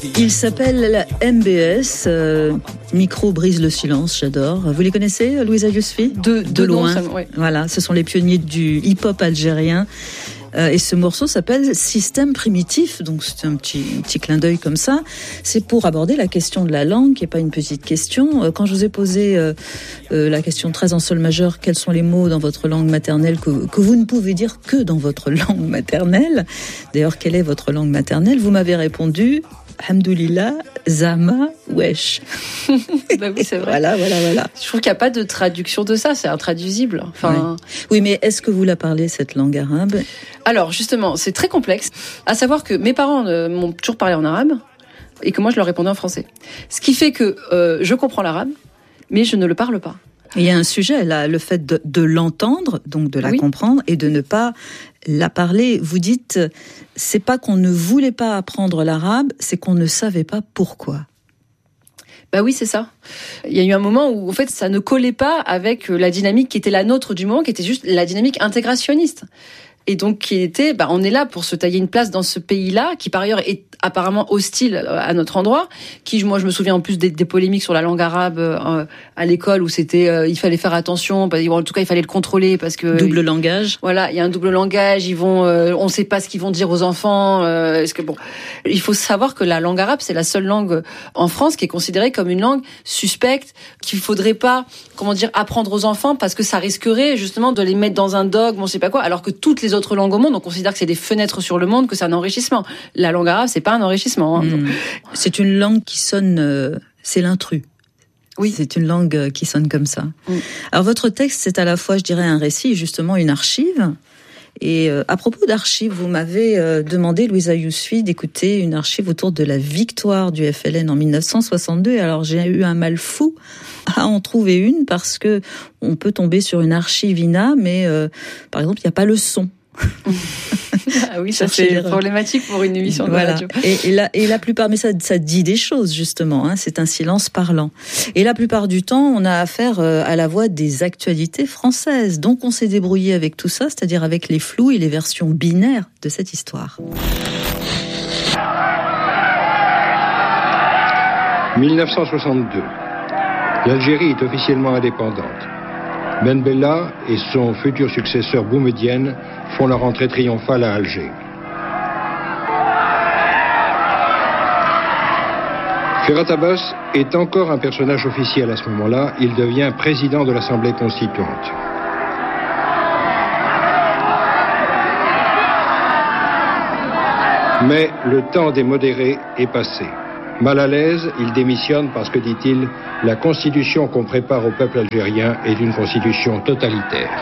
Il s'appelle MBS, Micro brise le silence, j'adore. Vous les connaissez, Louisa Yousfi ? De loin. Ouais. Voilà, ce sont les pionniers du hip-hop algérien. Et ce morceau s'appelle Système primitif, donc c'est un petit clin d'œil comme ça. C'est pour aborder la question de la langue, qui n'est pas une petite question. Quand je vous ai posé la question très en sol majeur, quels sont les mots dans votre langue maternelle que vous ne pouvez dire que dans votre langue maternelle ? D'ailleurs, quelle est votre langue maternelle ? Vous m'avez répondu... Alhamdoulilah, Zama, Wesh. Bah oui, c'est vrai. Voilà. Je trouve qu'il n'y a pas de traduction de ça, c'est intraduisible. Enfin... Oui, mais est-ce que vous la parlez, cette langue arabe ? Alors, justement, c'est très complexe. À savoir que mes parents m'ont toujours parlé en arabe et que moi, je leur répondais en français. Ce qui fait que je comprends l'arabe, mais je ne le parle pas. Il y a un sujet là, le fait de l'entendre, donc de la comprendre, et de ne pas la parler. Vous dites, c'est pas qu'on ne voulait pas apprendre l'arabe, c'est qu'on ne savait pas pourquoi. Bah oui, c'est ça. Il y a eu un moment où, en fait, ça ne collait pas avec la dynamique qui était la nôtre du moment, qui était juste la dynamique intégrationniste. Et donc, qui était, on est là pour se tailler une place dans ce pays-là, qui par ailleurs est apparemment hostile à notre endroit, qui, moi, je me souviens en plus des polémiques sur la langue arabe à l'école où c'était, il fallait faire attention, en tout cas, il fallait le contrôler parce que... Double langage. Voilà, il y a un double langage, ils vont, on sait pas ce qu'ils vont dire aux enfants, il faut savoir que la langue arabe, c'est la seule langue en France qui est considérée comme une langue suspecte, qu'il faudrait pas, apprendre aux enfants parce que ça risquerait, justement, de les mettre dans un dogme, on sait pas quoi, alors que toutes les autres langues au monde, on considère que c'est des fenêtres sur le monde, que c'est un enrichissement. La langue arabe, c'est pas un enrichissement. C'est une langue qui sonne, c'est l'intrus. Oui. C'est une langue qui sonne comme ça. Alors votre texte, c'est à la fois, je dirais, un récit, justement une archive. Et à propos d'archives, vous m'avez demandé, Louisa Yousfi, d'écouter une archive autour de la victoire du FLN en 1962. Alors j'ai eu un mal fou à en trouver une parce que on peut tomber sur une archive INA, mais par exemple, il n'y a pas le son. Ah oui, ça c'est problématique pour une émission de radio. Et la plupart, mais ça dit des choses justement, c'est un silence parlant. Et la plupart du temps, on a affaire à la voix des actualités françaises. Donc on s'est débrouillé avec tout ça, c'est-à-dire avec les flous et les versions binaires de cette histoire. 1962. L'Algérie est officiellement indépendante. Ben Bella et son futur successeur Boumedienne font leur entrée triomphale à Alger. Ferhat Abbas est encore un personnage officiel à ce moment-là. Il devient président de l'Assemblée constituante. Mais le temps des modérés est passé. Mal à l'aise, il démissionne parce que, dit-il, la constitution qu'on prépare au peuple algérien est une constitution totalitaire.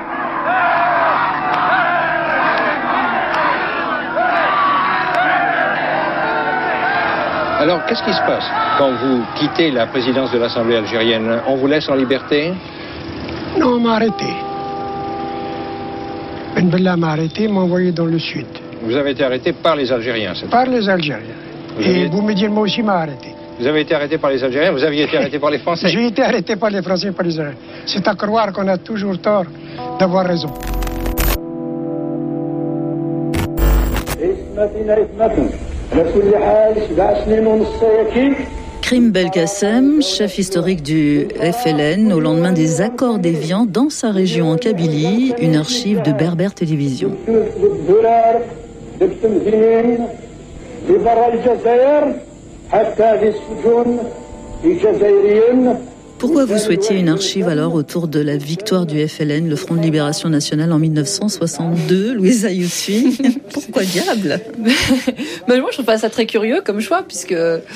Alors, qu'est-ce qui se passe quand vous quittez la présidence de l'Assemblée algérienne ? On vous laisse en liberté ? Non, on m'a arrêté. Ben Bella m'a arrêté, m'a envoyé dans le sud. Vous avez été arrêté par les Algériens, c'est ça ? Par les Algériens. Et Boumedienne, moi aussi, m'a arrêté. Vous avez été arrêté par les Algériens, vous aviez été arrêté par les Français. J'ai été arrêté par les Français et par les Algériens. C'est à croire qu'on a toujours tort d'avoir raison. Krim Belkacem, chef historique du FLN, au lendemain des accords d'Évian dans sa région en Kabylie, une archive de Berbère Télévision. Pourquoi vous souhaitiez une archive alors autour de la victoire du FLN, le Front de Libération Nationale en 1962, Louisa Yousfi ? Pourquoi diable ? Moi je trouve pas ça très curieux comme choix, puisque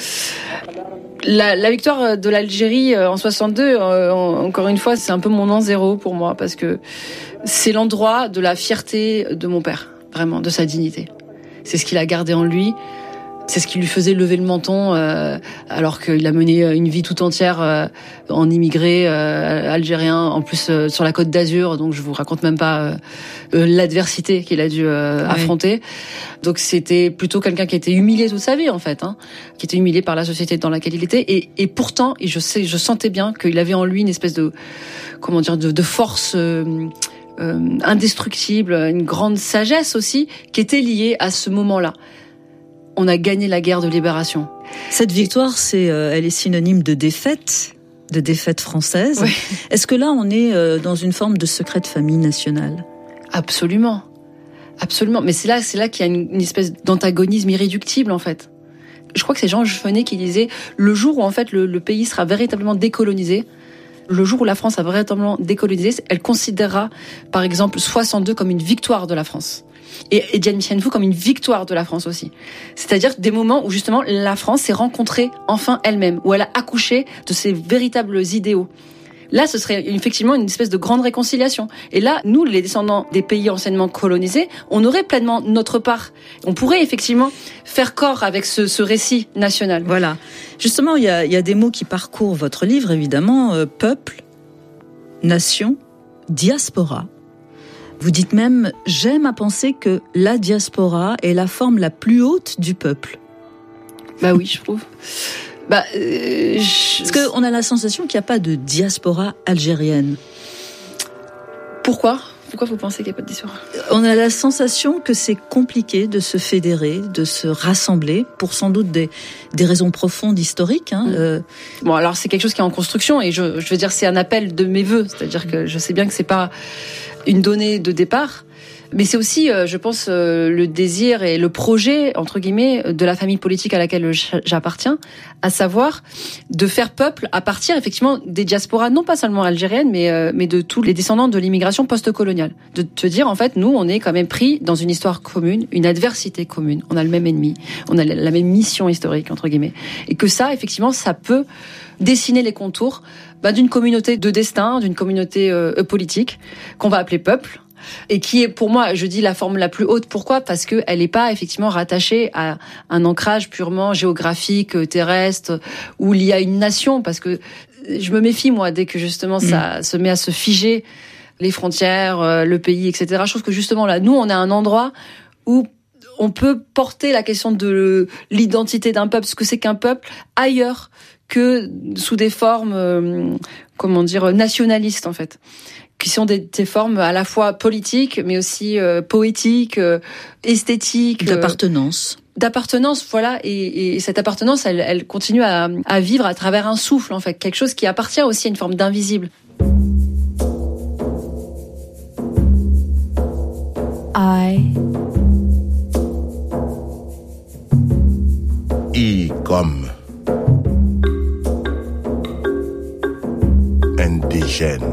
la victoire de l'Algérie en 62, encore une fois, c'est un peu mon an zéro pour moi, parce que c'est l'endroit de la fierté de mon père, vraiment, de sa dignité. C'est ce qu'il a gardé en lui. C'est ce qui lui faisait lever le menton, alors qu'il a mené une vie tout entière en immigré algérien, en plus sur la Côte d'Azur. Donc je vous raconte même pas l'adversité qu'il a dû affronter. Donc c'était plutôt quelqu'un qui était humilié toute sa vie en fait, qui était humilié par la société dans laquelle il était. Et pourtant, je sentais bien qu'il avait en lui une espèce de force indestructible, une grande sagesse aussi, qui était liée à ce moment-là. on a gagné la guerre de libération. Cette victoire, elle est synonyme de défaite française. Oui. Est-ce que là, on est dans une forme de secret de famille nationale ? Absolument. Mais c'est là qu'il y a une espèce d'antagonisme irréductible, en fait. Je crois que c'est Jean Genet qui disait « Le jour où, en fait, le pays sera véritablement décolonisé, le jour où la France a véritablement décolonisé, elle considérera, par exemple, 62 comme une victoire de la France. Et Dien Bien Phu comme une victoire de la France aussi. C'est-à-dire des moments où, justement, la France s'est rencontrée enfin elle-même, où elle a accouché de ses véritables idéaux. Là, ce serait effectivement une espèce de grande réconciliation. Et là, nous, les descendants des pays anciennement colonisés, on aurait pleinement notre part. On pourrait effectivement faire corps avec ce récit national. Voilà. Justement, il y a des mots qui parcourent votre livre, évidemment. Peuple, nation, diaspora. Vous dites même « J'aime à penser que la diaspora est la forme la plus haute du peuple ». Bah oui, je trouve. Parce qu'on a la sensation qu'il n'y a pas de diaspora algérienne. Pourquoi vous pensez qu'il n'y a pas de diaspora ? On a la sensation que c'est compliqué de se fédérer, de se rassembler, pour sans doute des raisons profondes historiques. Bon, alors c'est quelque chose qui est en construction, et je veux dire, c'est un appel de mes vœux. C'est-à-dire que je sais bien que c'est pas une donnée de départ, mais c'est aussi, je pense, le désir et le projet, entre guillemets, de la famille politique à laquelle j'appartiens, à savoir de faire peuple à partir, effectivement, des diasporas, non pas seulement algériennes, mais de tous les descendants de l'immigration post-coloniale. De te dire, en fait, nous, on est quand même pris dans une histoire commune, une adversité commune. On a le même ennemi, on a la même mission historique, entre guillemets. Et que ça, effectivement, ça peut dessiner les contours d'une communauté de destin, d'une communauté politique, qu'on va appeler peuple, et qui est, pour moi, je dis, la forme la plus haute. Pourquoi ? Parce que elle n'est pas effectivement rattachée à un ancrage purement géographique, terrestre, où il y a une nation. Parce que je me méfie, moi, dès que justement ça se met à se figer, les frontières, le pays, etc. Je trouve que justement là, nous, on est un endroit où on peut porter la question de l'identité d'un peuple, ce que c'est qu'un peuple, ailleurs que sous des formes, nationalistes, en fait, qui sont des formes à la fois politiques, mais aussi poétiques, esthétiques. D'appartenance. D'appartenance, voilà. Et cette appartenance, elle continue à vivre à travers un souffle, en fait. Quelque chose qui appartient aussi à une forme d'invisible. I comme indigène.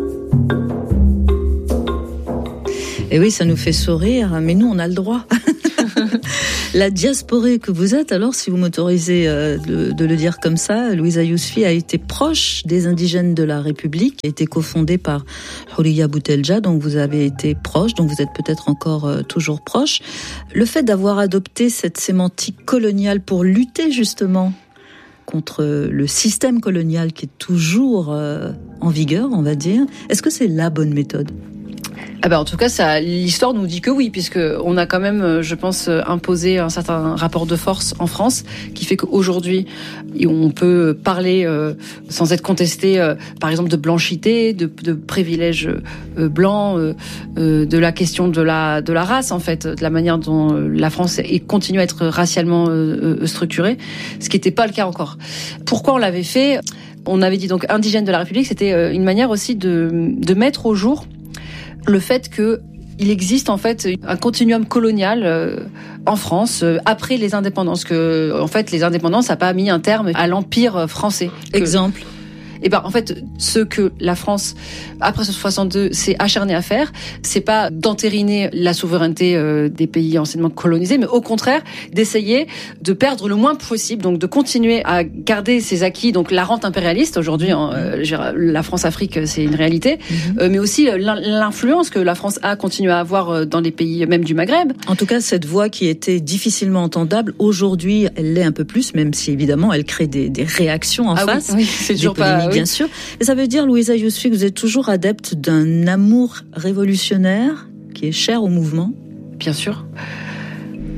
Et oui, ça nous fait sourire, mais nous, on a le droit. La diasporée que vous êtes, alors, si vous m'autorisez de le dire comme ça, Louisa Yousfi a été proche des indigènes de la République, a été cofondée par Houriya Boutelja, donc vous avez été proche, donc vous êtes peut-être encore toujours proche. Le fait d'avoir adopté cette sémantique coloniale pour lutter justement contre le système colonial qui est toujours en vigueur, on va dire, est-ce que c'est la bonne méthode ? En tout cas, l'histoire nous dit que oui, puisque on a quand même, je pense, imposé un certain rapport de force en France, qui fait qu'aujourd'hui, on peut parler sans être contesté, par exemple, de blanchité, de privilèges blancs, de la question de la race, en fait, de la manière dont la France continue à être racialement structurée, ce qui n'était pas le cas encore. Pourquoi on l'avait fait ? On avait dit donc indigène de la République, c'était une manière aussi de mettre au jour le fait que il existe en fait un continuum colonial en France après les indépendances, que en fait les indépendances n'a pas mis un terme à l'empire français. Exemple. En fait, ce que la France, après 62, s'est acharnée à faire, c'est pas d'entériner la souveraineté des pays anciennement colonisés, mais au contraire, d'essayer de perdre le moins possible, donc de continuer à garder ses acquis, donc la rente impérialiste, aujourd'hui, la France-Afrique, c'est une réalité, mais aussi l'influence que la France a continué à avoir dans les pays même du Maghreb. En tout cas, cette voix qui était difficilement entendable, aujourd'hui, elle l'est un peu plus, même si évidemment, elle crée des réactions en face. Oui, c'est toujours pas... Bien sûr. Et ça veut dire, Louisa Yousfi, que vous êtes toujours adepte d'un amour révolutionnaire qui est cher au mouvement ? Bien sûr.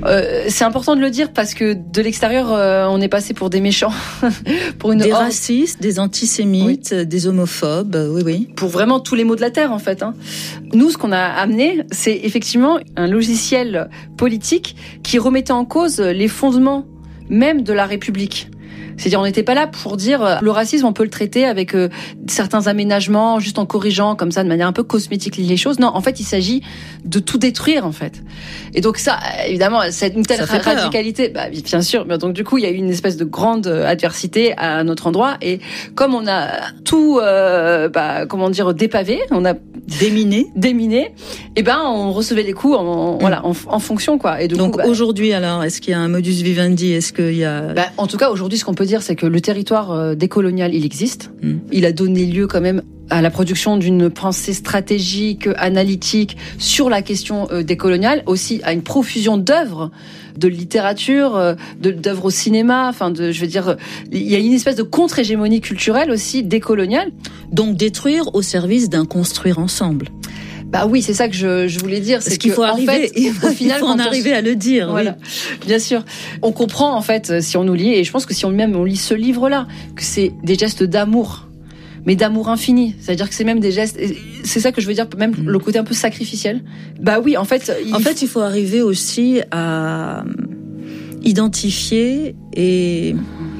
C'est important de le dire parce que de l'extérieur, on est passé pour des méchants, pour une des racistes, des antisémites, oui. Des homophobes, oui. Pour vraiment tous les maux de la terre, en fait. Hein. Nous, ce qu'on a amené, c'est effectivement un logiciel politique qui remettait en cause les fondements même de la République. C'est-à-dire, on n'était pas là pour dire le racisme, on peut le traiter avec certains aménagements, juste en corrigeant comme ça de manière un peu cosmétique les choses. Non, en fait, il s'agit de tout détruire, en fait. Et donc ça, évidemment, c'est une telle radicalité, bah, bien sûr. Mais donc du coup, il y a eu une espèce de grande adversité à notre endroit. Et comme on a tout, dépavé, on a déminé, et ben on recevait les coups en fonction, quoi. Et donc aujourd'hui, alors, est-ce qu'il y a un modus vivendi? Est-ce qu'il y a en tout cas, aujourd'hui, ce qu'on peut dire, c'est que le territoire décolonial, il existe. Il a donné lieu quand même à la production d'une pensée stratégique, analytique sur la question décoloniale, aussi à une profusion d'œuvres, de littérature, d'œuvres au cinéma. Il y a une espèce de contre-hégémonie culturelle aussi décoloniale. Donc détruire au service d'un construire ensemble. Bah oui, c'est ça que je voulais dire. C'est qu'il faut arriver, au final, il faut en arriver à le dire. Voilà, oui. Bien sûr. On comprend en fait si on nous lit, et je pense que si on lit ce livre-là, que c'est des gestes d'amour, mais d'amour infini. C'est-à-dire que c'est même des gestes. C'est ça que je veux dire, même le côté un peu sacrificiel. Bah oui, en fait. Il faut arriver aussi à identifier et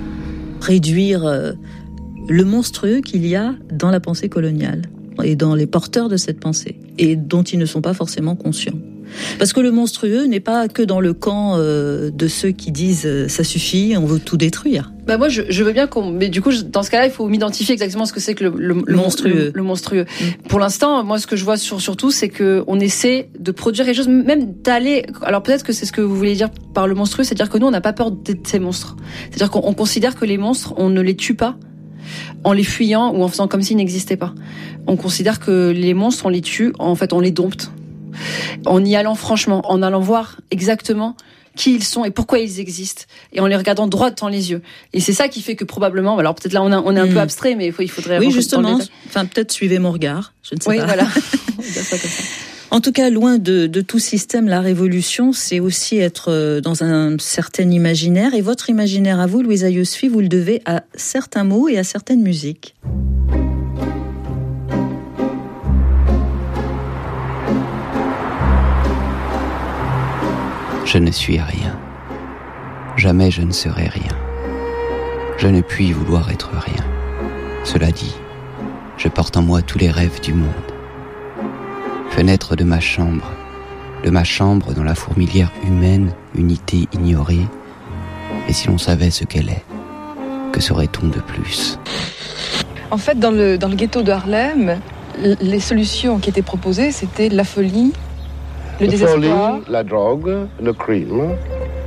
réduire le monstrueux qu'il y a dans la pensée coloniale et dans les porteurs de cette pensée, et dont ils ne sont pas forcément conscients. Parce que le monstrueux n'est pas que dans le camp de ceux qui disent ça suffit, on veut tout détruire. Bah moi je veux bien mais du coup dans ce cas-là il faut m'identifier exactement ce que c'est que le monstrueux. Le monstrueux. Pour l'instant, moi ce que je vois surtout c'est que on essaie de produire quelque chose, même d'aller. Alors peut-être que c'est ce que vous voulez dire par le monstrueux, c'est-à-dire que nous on n'a pas peur de ces monstres. C'est-à-dire qu'on considère que les monstres on ne les tue pas en les fuyant ou en faisant comme s'ils n'existaient pas. On considère que les monstres on les tue, en fait on les dompte. En y allant franchement, en allant voir exactement qui ils sont et pourquoi ils existent, et en les regardant droit dans les yeux. Et c'est ça qui fait que probablement, alors peut-être là on est un peu abstrait, mais il faudrait. Oui, justement. Enfin, peut-être suivez mon regard. Je ne sais pas. Oui, voilà. On va dire ça comme ça. En tout cas, loin de tout système, la révolution, c'est aussi être dans un certain imaginaire. Et votre imaginaire à vous, Louisa Iosfi, vous le devez à certains mots et à certaines musiques. Je ne suis rien. Jamais je ne serai rien. Je ne puis vouloir être rien. Cela dit, je porte en moi tous les rêves du monde. Fenêtre de ma chambre dans la fourmilière humaine, unité ignorée. Et si l'on savait ce qu'elle est, que saurait-on de plus? En fait, dans le ghetto de Harlem, les solutions qui étaient proposées, c'était la folie, le désespoir. Folie, la drogue, le crime.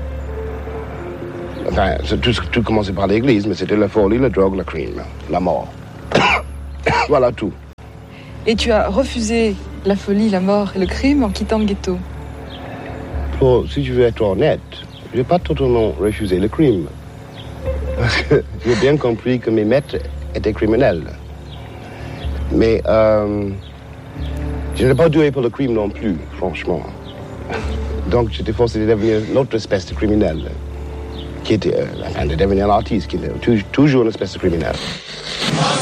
Enfin, tout commençait par l'église, mais c'était la folie, la drogue, le crime, la mort. Voilà tout. Et tu as refusé la folie, la mort et le crime en quittant le ghetto. Si je veux être honnête, je n'ai pas totalement refusé le crime. Parce que j'ai bien compris que mes maîtres étaient criminels. Mais je n'ai pas doué pour le crime non plus, franchement. Donc j'étais forcé de devenir une autre espèce de criminel, qui était, de devenir un artiste, qui était toujours une espèce de criminel.